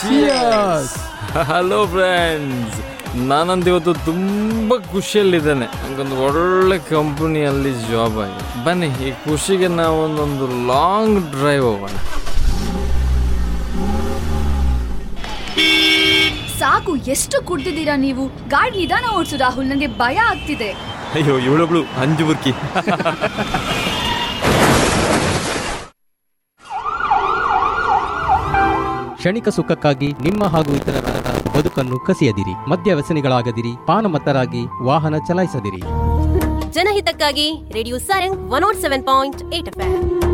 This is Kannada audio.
ಹಲೋ ಫ್ರೆಂಡ್ಸ್, ನಾನಂತ ಇವತ್ತು ತುಂಬ ಖುಷಿಯಲ್ಲಿದ್ದೇನೆ. ನನಗೊಂದು ಒಳ್ಳೆ ಕಂಪನಿಯಲ್ಲಿ ಜಾಬ್ ಆಗಿದೆ. ಬನ್ನಿ, ಈ ಖುಷಿಗೆ ನಾವೊಂದೊಂದು ಲಾಂಗ್ ಡ್ರೈವ್ ಹೋಗೋಣ. ಸಾಕು, ಎಷ್ಟು ಕುಡ್ದಿದ್ದೀರಾ ನೀವು? ಗಾಡಿ ನಿಧಾನ ಓಡಿಸು ರಾಹುಲ್, ನನಗೆ ಭಯ ಆಗ್ತಿದೆ. ಅಯ್ಯೋ, ಇವಳೊಬ್ಳು ಅಂಜು ಬುರ್ಕಿ. ಕ್ಷಣಿಕ ಸುಖಕ್ಕಾಗಿ ನಿಮ್ಮ ಹಾಗೂ ಇತರರ ಬದುಕನ್ನು ಕಸಿಯದಿರಿ. ಮದ್ಯ ವ್ಯಸನಿಗಳಾಗದಿರಿ. ಪಾನಮತ್ತರಾಗಿ ವಾಹನ ಚಲಾಯಿಸದಿರಿ. ಜನಹಿತಕ್ಕಾಗಿ ರೇಡಿಯೋ ಸಾರಂಗ್ 107.8 FM.